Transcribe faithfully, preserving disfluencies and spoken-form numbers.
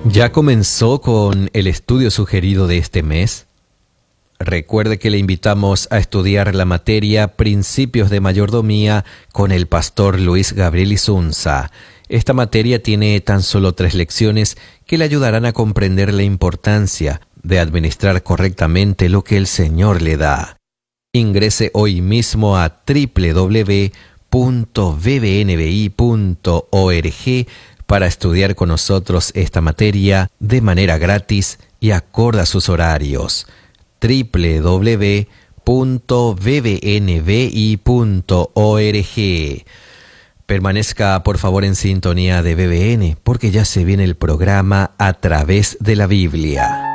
¿Ya comenzó con el estudio sugerido de este mes? Recuerde que le invitamos a estudiar la materia Principios de Mayordomía con el pastor Luis Gabriel Isunza. Esta materia tiene tan solo tres lecciones que le ayudarán a comprender la importancia de administrar correctamente lo que el Señor le da. Ingrese hoy mismo a doble u doble u doble u punto v b n b i punto org para estudiar con nosotros esta materia de manera gratis y acorde a sus horarios. doble u doble u doble u punto v b n b i punto org. Permanezca por favor en sintonía de B B N porque ya se viene el programa A Través de la Biblia.